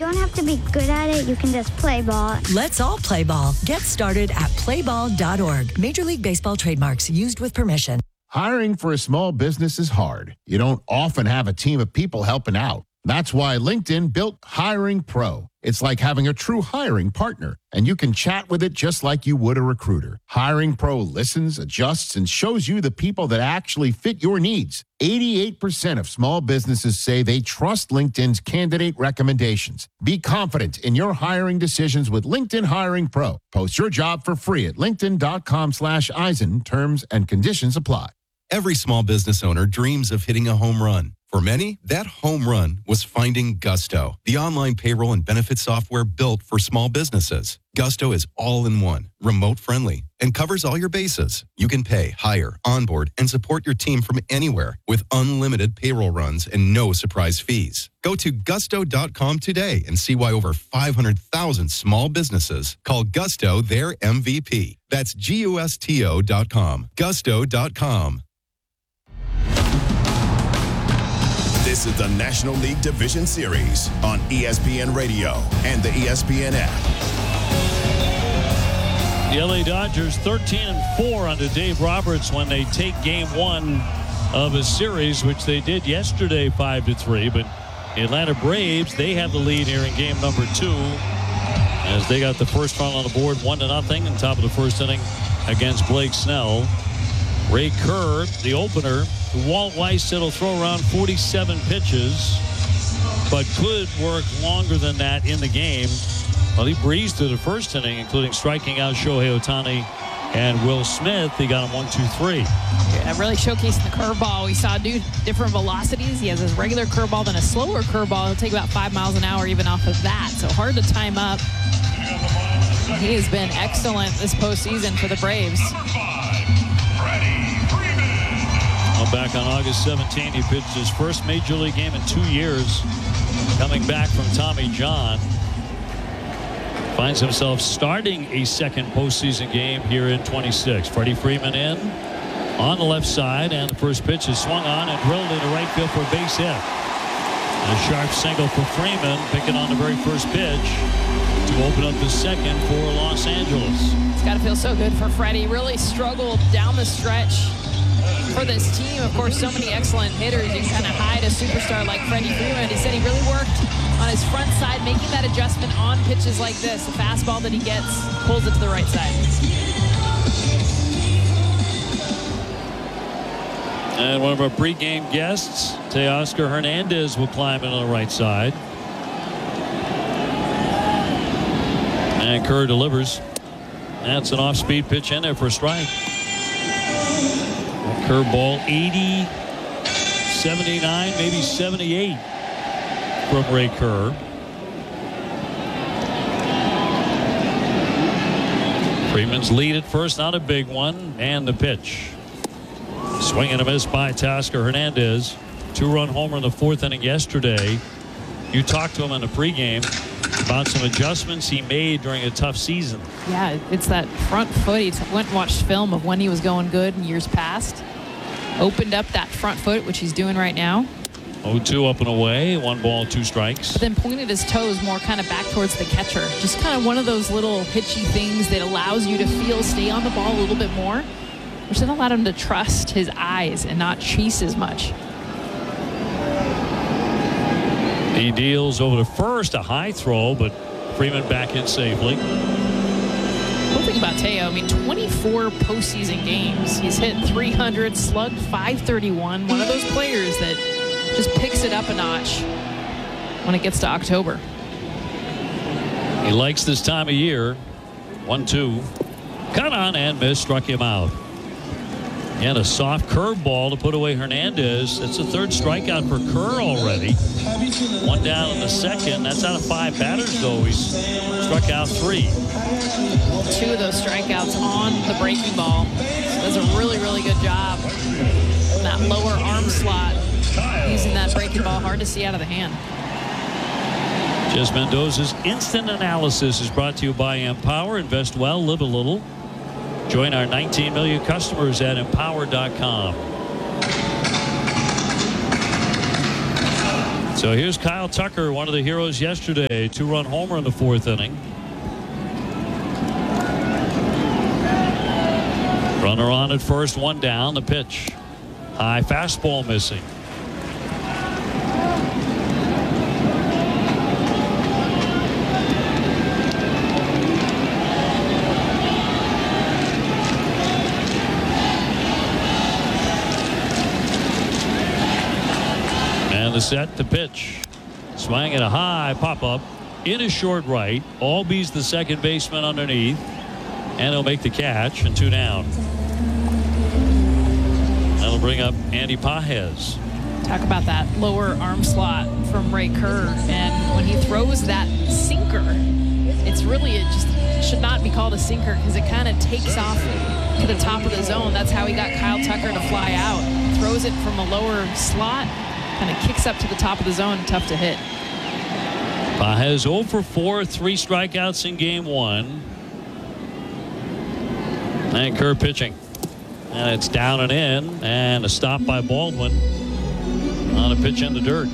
don't have to be good at it. You can just play ball. Let's all play ball. Get started at playball.org. Major League Baseball trademarks used with permission. Hiring for a small business is hard. You don't often have a team of people helping out. That's why LinkedIn built Hiring Pro. It's like having a true hiring partner, and you can chat with it just like you would a recruiter. Hiring Pro listens, adjusts, and shows you the people that actually fit your needs. 88% of small businesses say they trust LinkedIn's candidate recommendations. Be confident in your hiring decisions with LinkedIn Hiring Pro. Post your job for free at linkedin.com/Eisen. Terms and conditions apply. Every small business owner dreams of hitting a home run. For many, that home run was finding Gusto, the online payroll and benefit software built for small businesses. Gusto is all-in-one, remote-friendly, and covers all your bases. You can pay, hire, onboard, and support your team from anywhere with unlimited payroll runs and no surprise fees. Go to gusto.com today and see why over 500,000 small businesses call Gusto their MVP. That's gusto.com. Gusto.com. This is the National League Division Series on ESPN Radio and the ESPN app. The LA Dodgers 13-4 under Dave Roberts when they take game one of a series, which they did yesterday 5-3. But the Atlanta Braves, they have the lead here in game number 2 as they got the first run on the board 1-0 in top of the first inning against Blake Snell. Ray Kerr, the opener. Walt Weiss said he'll throw around 47 pitches, but could work longer than that in the game. Well, he breezed through the first inning, including striking out Shohei Ohtani and Will Smith. He got him 1-2-3. Yeah, really showcasing the curveball. We saw different velocities. He has his regular curveball, then a slower curveball. He'll take about 5 miles an hour even off of that. So hard to time up. He has been excellent this postseason for the Braves. Well, back on August 17, he pitched his first Major League game in 2 years, coming back from Tommy John. Finds himself starting a second postseason game here in 26. Freddie Freeman in on the left side, and the first pitch is swung on and drilled into right field for a base hit. A sharp single for Freeman, picking on the very first pitch to open up the second for Los Angeles. It's got to feel so good for Freddie. Really struggled down the stretch for this team. Of course, so many excellent hitters. You can kind of hide a superstar like Freddie Freeman. He said he really worked on his front side, making that adjustment on pitches like this. The fastball that he gets pulls it to the right side. And one of our pregame guests, Teoscar Hernandez, will climb in on the right side. And Kerr delivers. That's an off-speed pitch in there for a strike. Curveball 80, 79, maybe 78 from Ray Kerr. Freeman's lead at first, not a big one, and the pitch. Swing and a miss by Teoscar Hernandez. 2-run homer in the 4th inning yesterday. You talked to him in the pregame about some adjustments he made during a tough season. Yeah, it's that front foot. He went and watched film of when he was going good in years past. Opened up that front foot, which he's doing right now. 0-2 up and away, 1 ball, 2 strikes. But then pointed his toes more kind of back towards the catcher. Just kind of one of those little hitchy things that allows you to stay on the ball a little bit more, which then allowed him to trust his eyes and not chase as much. He deals over to first, a high throw, but Freeman back in safely. One thing about Teo, 24 postseason games. He's hit 300, slugged 531. One of those players that just picks it up a notch when it gets to October. He likes this time of year. 1-2. Cut on and miss, struck him out. And a soft curveball to put away Hernandez. That's the 3rd strikeout for Kerr already. 1 down in the 2nd. That's out of 5 batters, though. He's struck out 3. 2 of those strikeouts on the breaking ball. So does a really, really good job on that lower arm slot. Using that breaking ball hard to see out of the hand. Jess Mendoza's Instant Analysis is brought to you by Empower. Invest well, live a little. Join our 19 million customers at Empower.com. So here's Kyle Tucker, one of the heroes yesterday. 2-run homer in the 4th inning. Runner on at first, 1 down. The pitch. High fastball missing. And the set to pitch. Swing at a high pop-up in a short right. Albies the second baseman underneath. And he'll make the catch, and 2 down. That'll bring up Andy Pages. Talk about that lower arm slot from Ray Kerr. And when he throws that sinker, it's really, it just should not be called a sinker because it kind of takes off to the top of the zone. That's how he got Kyle Tucker to fly out. Throws it from a lower slot, kind of kicks up to the top of the zone, tough to hit. Pages 0 for 4, 3 strikeouts in game 1. And Kerr pitching. And it's down and in, and a stop by Baldwin on a pitch in the dirt.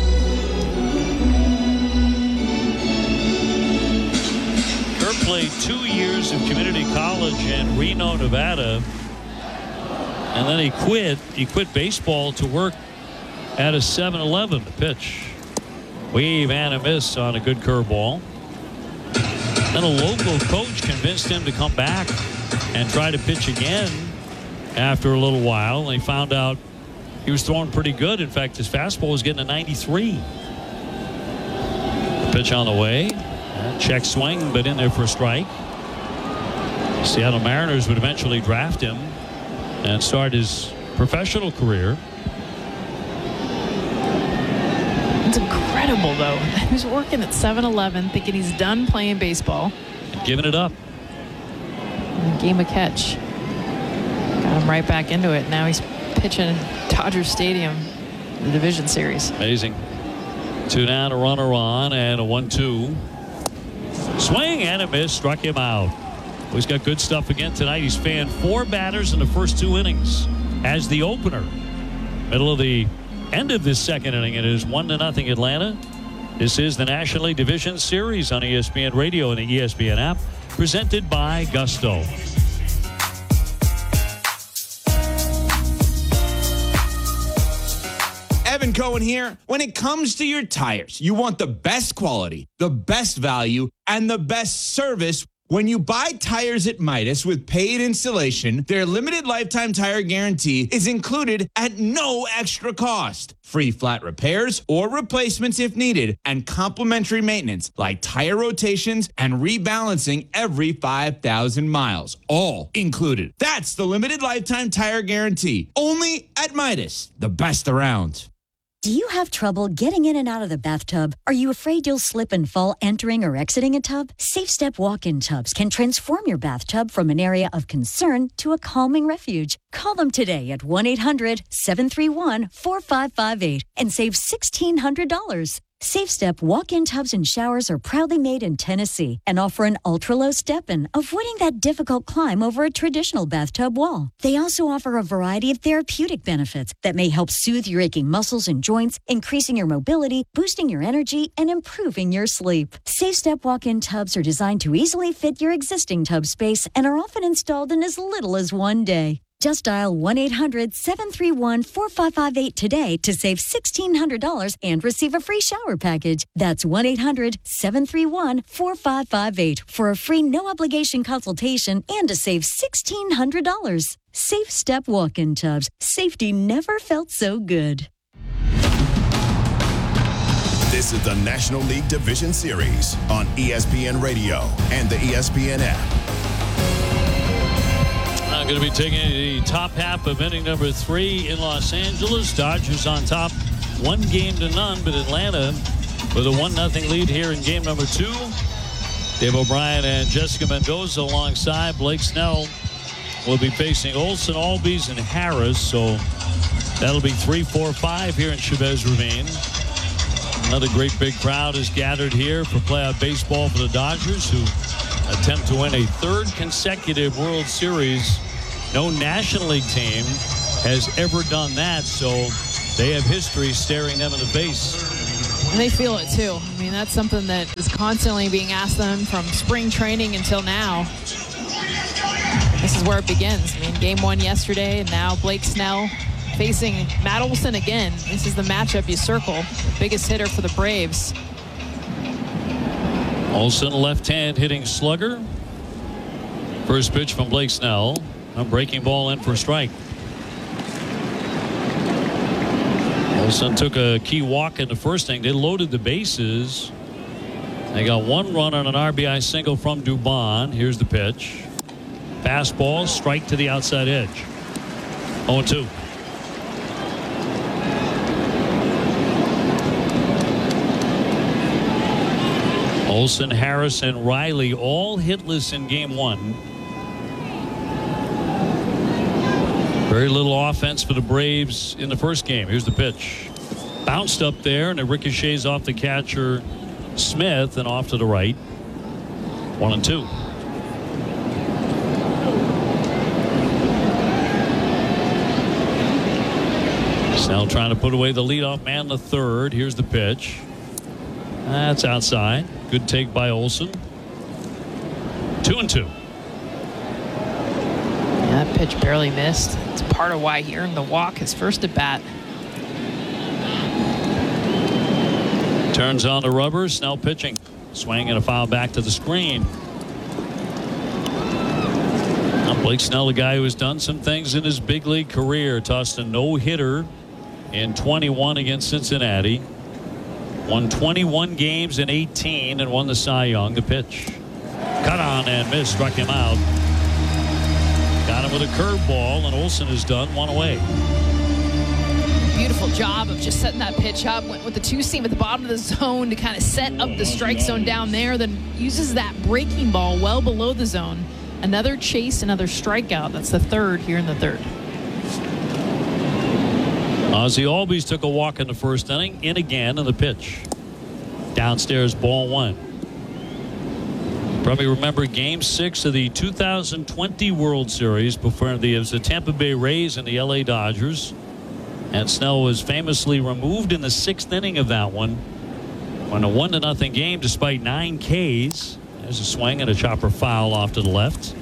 Kerr played 2 years of community college in Reno, Nevada, and then he quit. He quit baseball to work at a 7-Eleven. The pitch. Weave and a miss on a good curveball. Then a local coach convinced him to come back and try to pitch again after a little while. And he found out he was throwing pretty good. In fact, his fastball was getting a 93. Pitch on the way. Check swing, but in there for a strike. Seattle Mariners would eventually draft him and start his professional career. It's incredible, though. He was working at 7-Eleven thinking he's done playing baseball. And giving it up. And game a catch. Got him right back into it. Now he's pitching in Dodger Stadium, the division series. Amazing. 2 down, a runner on, and a 1-2. Swing and a miss, struck him out. Well, he's got good stuff again tonight. He's fanned 4 batters in the first 2 innings as the opener. Middle of the end of this 2nd inning, it is 1-0 Atlanta. This is the National League Division Series on ESPN Radio and the ESPN app, presented by Gusto. Evan Cohen here. When it comes to your tires, you want the best quality, the best value, and the best service. When you buy tires at Midas with paid installation, their limited lifetime tire guarantee is included at no extra cost. Free flat repairs or replacements if needed, and complimentary maintenance like tire rotations and rebalancing every 5,000 miles. All included. That's the limited lifetime tire guarantee. Only at Midas, the best around. Do you have trouble getting in and out of the bathtub? Are you afraid you'll slip and fall entering or exiting a tub? Safe Step walk-in tubs can transform your bathtub from an area of concern to a calming refuge. Call them today at 1-800-731-4558 and save $1,600. Safe Step walk-in tubs and showers are proudly made in Tennessee and offer an ultra-low step-in, avoiding that difficult climb over a traditional bathtub wall. They also offer a variety of therapeutic benefits that may help soothe your aching muscles and joints, increasing your mobility, boosting your energy, and improving your sleep. Safe Step walk-in tubs are designed to easily fit your existing tub space and are often installed in as little as 1 day. Just dial 1-800-731-4558 today to save $1,600 and receive a free shower package. That's 1-800-731-4558 for a free no-obligation consultation and to save $1,600. Safe Step walk-in tubs. Safety never felt so good. This is the National League Division Series on ESPN Radio and the ESPN app. I'm going to be taking the top half of inning number 3 in Los Angeles. Dodgers on top 1-0, but Atlanta with a 1-0 lead here in game number 2. Dave O'Brien and Jessica Mendoza alongside Blake Snell will be facing Olson, Albies, and Harris. So that'll be 3-4-5 here in Chavez Ravine. Another great big crowd is gathered here for playoff baseball for the Dodgers, who attempt to win a 3rd consecutive World Series. No National League team has ever done that, so they have history staring them in the face. And they feel it too. I mean, that's something that is constantly being asked them from spring training until now. This is where it begins. I mean, game 1 yesterday, and now Blake Snell facing Matt Olson again. This is the matchup you circle. Biggest hitter for the Braves. Olson, left-hand hitting slugger. First pitch from Blake Snell. A breaking ball in for a strike. Olson took a key walk in the first inning. They loaded the bases. They got 1 run on an RBI single from Dubon. Here's the pitch. Fastball, strike to the outside edge. 0-2. Olson, Harris, and Riley all hitless in game 1. Very little offense for the Braves in the first game. Here's the pitch. Bounced up there, and it ricochets off the catcher, Smith, and off to the right. 1-2. Snell trying to put away the leadoff man in the third. Here's the pitch. That's outside. Good take by Olson. 2-2. Yeah, that pitch barely missed. It's part of why he earned the walk his first at bat. Turns on the rubber. Snell pitching. Swing and a foul back to the screen. Now Blake Snell, a guy who has done some things in his big league career, tossed a no-hitter in 21 against Cincinnati. Won 21 games in 18 and won the Cy Young. The pitch. Cut on and missed. Struck him out. Got him with a curveball, and Olson is done. 1 away. Beautiful job of just setting that pitch up. Went with the 2-seam at the bottom of the zone to kind of set up the strike zone down there. Then uses that breaking ball well below the zone. Another chase, another strikeout. That's the third here in the third. Ozzie Albies took a walk in the first inning. In again in the pitch. Downstairs, ball 1. Probably remember Game 6 of the 2020 World Series before it was the Tampa Bay Rays and the LA Dodgers. And Snell was famously removed in the 6th inning of that one. Won a 1-0 game despite 9 Ks. There's a swing and a chopper foul off to the left.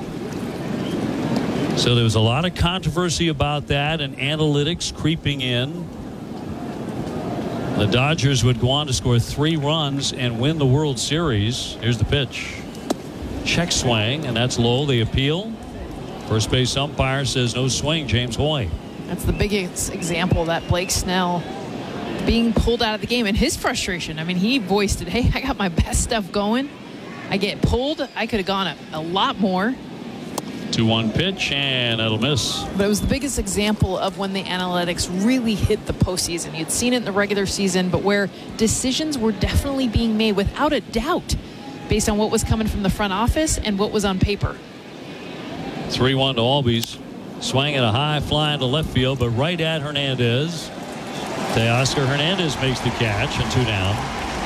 So there was a lot of controversy about that and analytics creeping in. The Dodgers would go on to score 3 runs and win the World Series. Here's the pitch. Check swing, and that's low. They appeal. First base umpire says no swing. James Hoy. That's the biggest example of that Blake Snell being pulled out of the game and his frustration. I mean, he voiced it. Hey, I got my best stuff going. I get pulled. I could have gone a lot more. 2-1 pitch, and that'll miss. But it was the biggest example of when the analytics really hit the postseason. You'd seen it in the regular season, but where decisions were definitely being made without a doubt based on what was coming from the front office and what was on paper. 3-1 to Albies. Swing at a high fly into left field, but right at Hernandez. Teoscar Hernandez makes the catch, and 2 down.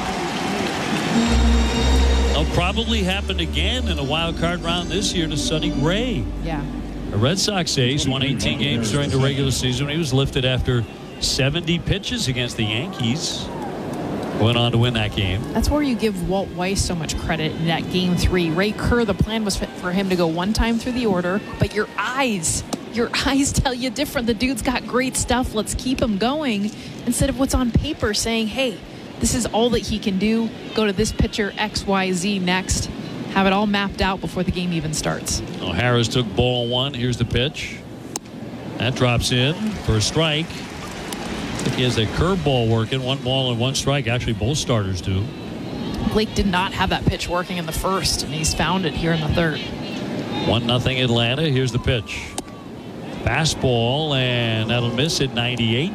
It'll probably happen again in a wild card round this year to Sonny Gray. Yeah. A Red Sox ace, won 18 games during the regular season. He was lifted after 70 pitches against the Yankees. Went on to win that game. That's where you give Walt Weiss so much credit in that game 3. Ray Kerr, the plan was for him to go 1 time through the order, but your eyes tell you different. The dude's got great stuff. Let's keep him going instead of what's on paper saying, hey, this is all that he can do. Go to this pitcher XYZ next. Have it all mapped out before the game even starts. Oh, Harris took ball 1. Here's the pitch. That drops in for a strike. I think he has a curveball working. 1 ball and 1 strike. Actually, both starters do. Blake did not have that pitch working in the first, and he's found it here in the third. 1-0 Atlanta. Here's the pitch. Fastball, and that'll miss at 98.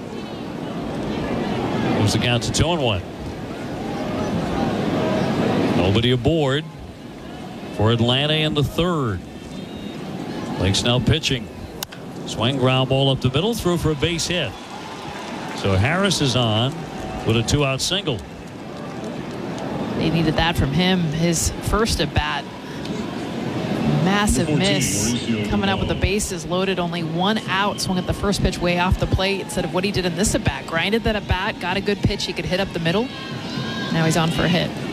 Moves the count to 2-1. Nobody aboard for Atlanta in the third. Blake Snell pitching. Swing, ground ball up the middle, through for a base hit. So Harris is on with a 2-out single. They needed that from him, his first at bat. Massive miss. Coming up with the bases loaded, only 1 out. Swung at the first pitch way off the plate instead of what he did in this at-bat. Grinded that at-bat, got a good pitch he could hit up the middle. Now he's on for a hit.